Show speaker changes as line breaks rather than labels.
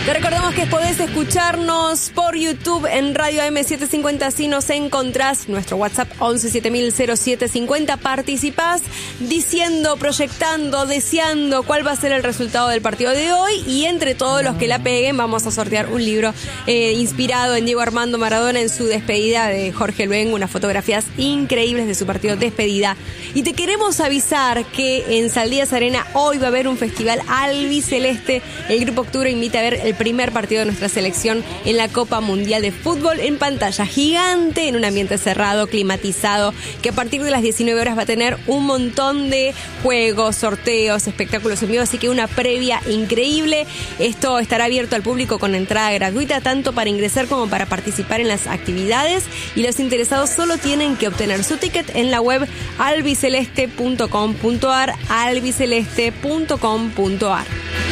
Te recordamos que podés escucharnos por YouTube en Radio AM750. Si nos encontrás, nuestro WhatsApp 11700750. Participás diciendo, proyectando, deseando cuál va a ser el resultado del partido de hoy. Y entre todos los que la peguen, vamos a sortear un libro inspirado en Diego Armando Maradona en su despedida de Jorge Luengo. Unas fotografías increíbles de su partido de despedida. Y te queremos avisar que en Saldías Arena hoy va a haber un festival albiceleste. El Grupo Octubre invita a ver el primer partido de nuestra selección en la Copa Mundial de Fútbol en pantalla gigante, en un ambiente cerrado, climatizado, que a partir de las 19 horas va a tener un montón de juegos, sorteos, espectáculos en vivo, así que una previa increíble. Esto estará abierto al público con entrada gratuita, tanto para ingresar como para participar en las actividades, y los interesados solo tienen que obtener su ticket en la web albiceleste.com.ar, albiceleste.com.ar.